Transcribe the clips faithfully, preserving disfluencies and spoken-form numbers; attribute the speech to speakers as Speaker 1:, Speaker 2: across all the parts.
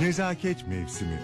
Speaker 1: Nezaket mevsimi.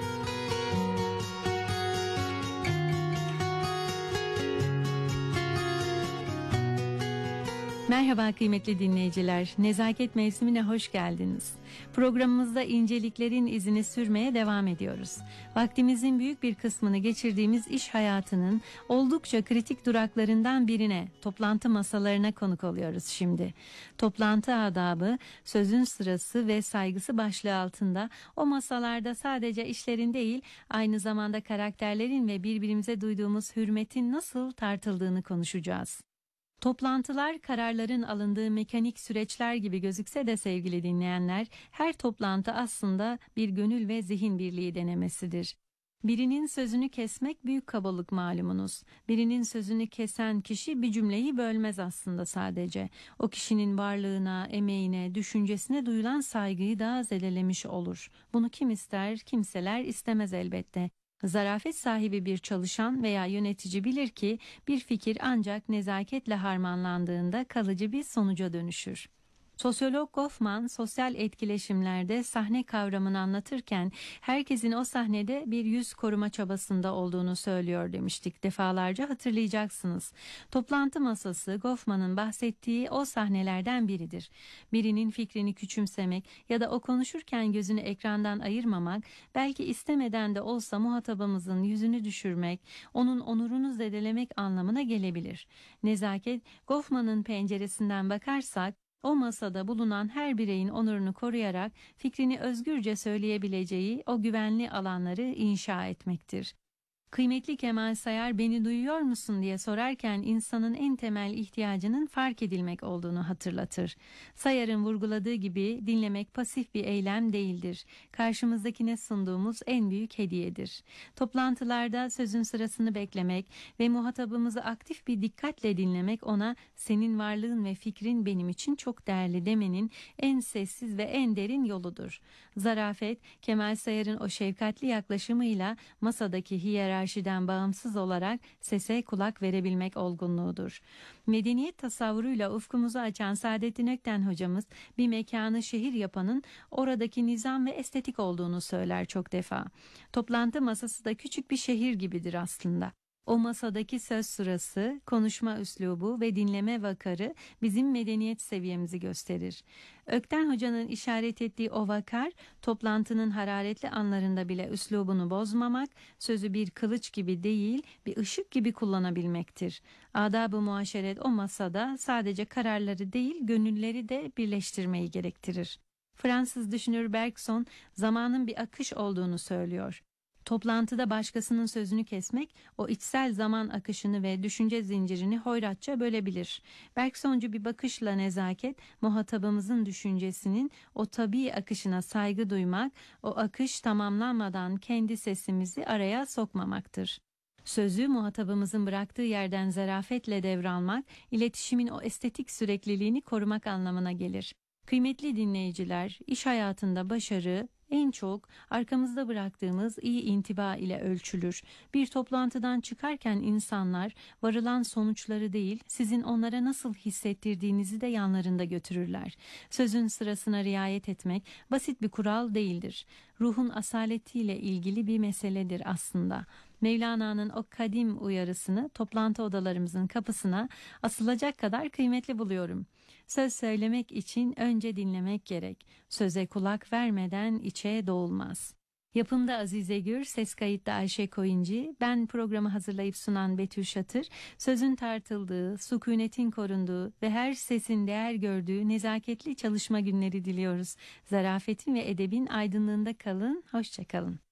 Speaker 2: Merhaba kıymetli dinleyiciler, Nezaket Mevsimine hoş geldiniz. Programımızda inceliklerin izini sürmeye devam ediyoruz. Vaktimizin büyük bir kısmını geçirdiğimiz iş hayatının oldukça kritik duraklarından birine, toplantı masalarına konuk oluyoruz şimdi. Toplantı adabı, sözün sırası ve saygısı başlığı altında o masalarda sadece işlerin değil, aynı zamanda karakterlerin ve birbirimize duyduğumuz hürmetin nasıl tartıldığını konuşacağız. Toplantılar kararların alındığı mekanik süreçler gibi gözükse de sevgili dinleyenler, her toplantı aslında bir gönül ve zihin birliği denemesidir. Birinin sözünü kesmek büyük kabalık malumunuz. Birinin sözünü kesen kişi bir cümleyi bölmez aslında sadece. O kişinin varlığına, emeğine, düşüncesine duyulan saygıyı da zedelemiş olur. Bunu kim ister, kimseler istemez elbette. Zarafet sahibi bir çalışan veya yönetici bilir ki bir fikir ancak nezaketle harmanlandığında kalıcı bir sonuca dönüşür. Sosyolog Goffman sosyal etkileşimlerde sahne kavramını anlatırken herkesin o sahnede bir yüz koruma çabasında olduğunu söylüyor demiştik. Defalarca hatırlayacaksınız. Toplantı masası Goffman'ın bahsettiği o sahnelerden biridir. Birinin fikrini küçümsemek ya da o konuşurken gözünü ekrandan ayırmamak, belki istemeden de olsa muhatabımızın yüzünü düşürmek, onun onurunu zedelemek anlamına gelebilir. Nezaket, Goffman'ın penceresinden bakarsak, o masada bulunan her bireyin onurunu koruyarak fikrini özgürce söyleyebileceği o güvenli alanları inşa etmektir. Kıymetli Kemal Sayar beni duyuyor musun diye sorarken insanın en temel ihtiyacının fark edilmek olduğunu hatırlatır. Sayar'ın vurguladığı gibi dinlemek pasif bir eylem değildir. Karşımızdakine sunduğumuz en büyük hediyedir. Toplantılarda sözün sırasını beklemek ve muhatabımızı aktif bir dikkatle dinlemek ona senin varlığın ve fikrin benim için çok değerli demenin en sessiz ve en derin yoludur. Zarafet, Kemal Sayar'ın o şefkatli yaklaşımıyla masadaki hiyerarşi hiyerarşiden bağımsız olarak sese kulak verebilmek olgunluğudur. Medeniyet tasavvuruyla ufkumuzu açan Saadettin Ökten hocamız bir mekanı şehir yapanın oradaki nizam ve estetik olduğunu söyler çok defa. Toplantı masası da küçük bir şehir gibidir aslında. O masadaki söz sırası, konuşma üslubu ve dinleme vakarı bizim medeniyet seviyemizi gösterir. Ökten Hoca'nın işaret ettiği o vakar, toplantının hararetli anlarında bile üslubunu bozmamak, sözü bir kılıç gibi değil, bir ışık gibi kullanabilmektir. Adab-ı muaşeret o masada sadece kararları değil, gönülleri de birleştirmeyi gerektirir. Fransız düşünür Bergson, zamanın bir akış olduğunu söylüyor. Toplantıda başkasının sözünü kesmek, o içsel zaman akışını ve düşünce zincirini hoyratça bölebilir. Bergsoncu bir bakışla nezaket, muhatabımızın düşüncesinin o tabii akışına saygı duymak, o akış tamamlanmadan kendi sesimizi araya sokmamaktır. Sözü muhatabımızın bıraktığı yerden zarafetle devralmak, iletişimin o estetik sürekliliğini korumak anlamına gelir. Kıymetli dinleyiciler, iş hayatında başarı en çok arkamızda bıraktığımız iyi intiba ile ölçülür. Bir toplantıdan çıkarken insanlar varılan sonuçları değil, sizin onlara nasıl hissettirdiğinizi de yanlarında götürürler. Sözün sırasına riayet etmek basit bir kural değildir. Ruhun asaletiyle ilgili bir meseledir aslında. Mevlana'nın o kadim uyarısını toplantı odalarımızın kapısına asılacak kadar kıymetli buluyorum. Söz söylemek için önce dinlemek gerek. Söze kulak vermeden içe doğulmaz. Yapımda Azize Gür, ses kayıtta Ayşe Koyuncu, ben programı hazırlayıp sunan Betül Şatır, sözün tartıldığı, sükunetin korunduğu ve her sesin değer gördüğü nezaketli çalışma günleri diliyoruz. Zarafetin ve edebin aydınlığında kalın, hoşça kalın.